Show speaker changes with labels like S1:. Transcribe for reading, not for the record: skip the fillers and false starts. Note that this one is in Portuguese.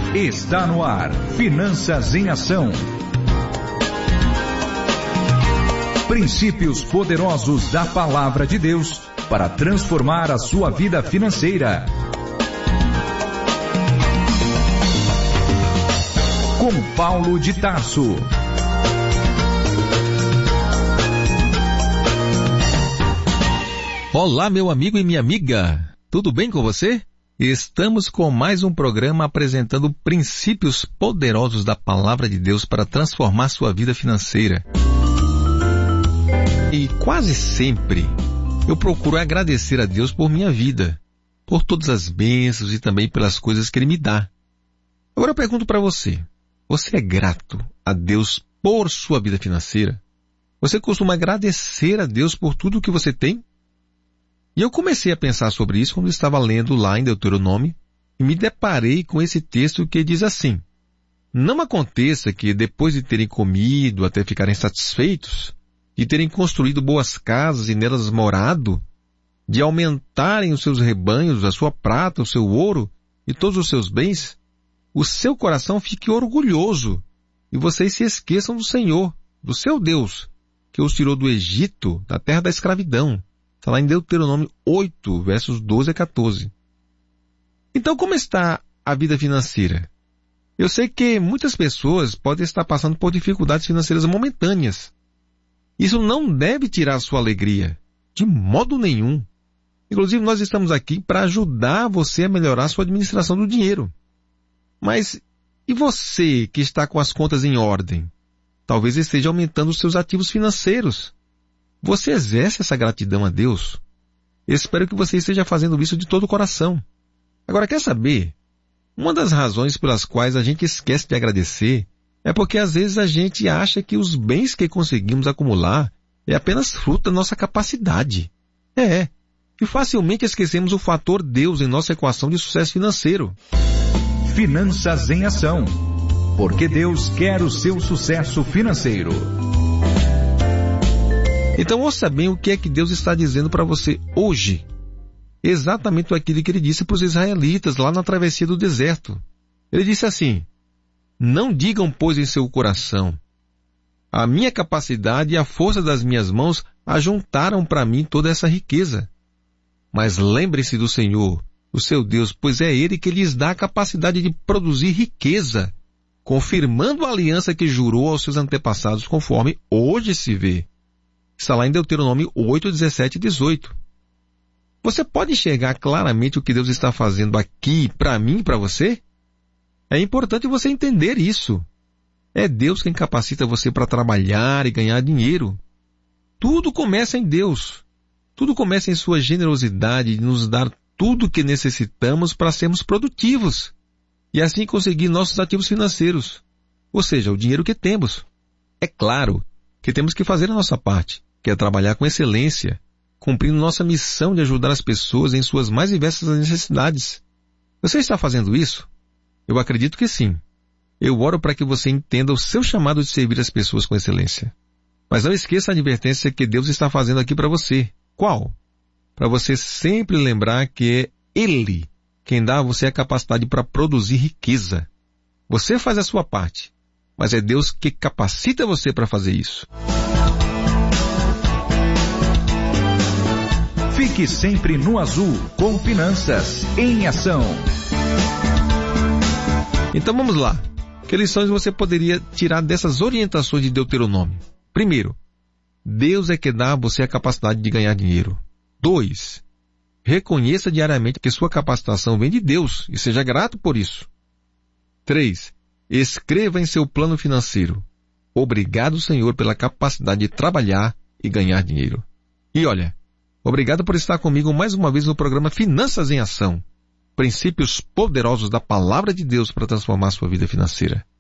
S1: Está no ar, Finanças em Ação. Princípios poderosos da Palavra de Deus para transformar a sua vida financeira. Com Paulo de Tarso.
S2: Olá, meu amigo e minha amiga. Tudo bem com você? Estamos com mais um programa apresentando princípios poderosos da Palavra de Deus para transformar sua vida financeira. E quase sempre eu procuro agradecer a Deus por minha vida, por todas as bênçãos e também pelas coisas que Ele me dá. Agora eu pergunto para você, você é grato a Deus por sua vida financeira? Você costuma agradecer a Deus por tudo que você tem? E eu comecei a pensar sobre isso quando estava lendo lá em Deuteronômio e me deparei com esse texto que diz assim: não aconteça que depois de terem comido até ficarem satisfeitos, de terem construído boas casas e nelas morado, de aumentarem os seus rebanhos, a sua prata, o seu ouro e todos os seus bens, o seu coração fique orgulhoso e vocês se esqueçam do Senhor, do seu Deus, que os tirou do Egito, da terra da escravidão. Está lá em Deuteronômio 8, versos 12 a 14. Então, como está a vida financeira? Eu sei que muitas pessoas podem estar passando por dificuldades financeiras momentâneas. Isso não deve tirar a sua alegria, de modo nenhum. Inclusive, nós estamos aqui para ajudar você a melhorar a sua administração do dinheiro. Mas, e você que está com as contas em ordem? Talvez esteja aumentando os seus ativos financeiros. Você exerce essa gratidão a Deus? Espero que você esteja fazendo isso de todo o coração. Agora, quer saber? Uma das razões pelas quais a gente esquece de agradecer é porque às vezes a gente acha que os bens que conseguimos acumular é apenas fruto da nossa capacidade. E facilmente esquecemos o fator Deus em nossa equação de sucesso financeiro.
S1: Finanças em Ação. Porque Deus quer o seu sucesso financeiro.
S2: Então ouça bem o que é que Deus está dizendo para você hoje. Exatamente aquilo que Ele disse para os israelitas lá na travessia do deserto. Ele disse assim: não digam, pois, em seu coração, a minha capacidade e a força das minhas mãos ajuntaram para mim toda essa riqueza. Mas lembre-se do Senhor, o seu Deus, pois é Ele que lhes dá a capacidade de produzir riqueza, confirmando a aliança que jurou aos seus antepassados, conforme hoje se vê. Está lá em Deuteronômio 8, 17 e 18. Você pode enxergar claramente o que Deus está fazendo aqui para mim e para você? É importante você entender isso. É Deus quem capacita você para trabalhar e ganhar dinheiro. Tudo começa em Deus. Tudo começa em sua generosidade de nos dar tudo o que necessitamos para sermos produtivos e assim conseguir nossos ativos financeiros, ou seja, o dinheiro que temos. É claro que temos que fazer a nossa parte, que é trabalhar com excelência, cumprindo nossa missão de ajudar as pessoas em suas mais diversas necessidades. Você está fazendo isso? Eu acredito que sim. Eu oro para que você entenda o seu chamado de servir as pessoas com excelência. Mas não esqueça a advertência que Deus está fazendo aqui para você. Qual? Para você sempre lembrar que é Ele quem dá a você a capacidade para produzir riqueza. Você faz a sua parte, mas é Deus que capacita você para fazer isso.
S1: Fique sempre no azul com Finanças em Ação.
S2: Então vamos lá. Que lições você poderia tirar dessas orientações de Deuteronômio? Primeiro, Deus é que dá a você a capacidade de ganhar dinheiro. 2. Reconheça diariamente que sua capacitação vem de Deus e seja grato por isso. 3. Escreva em seu plano financeiro: obrigado, Senhor, pela capacidade de trabalhar e ganhar dinheiro. E olha, obrigado por estar comigo mais uma vez no programa Finanças em Ação. Princípios poderosos da Palavra de Deus para transformar sua vida financeira.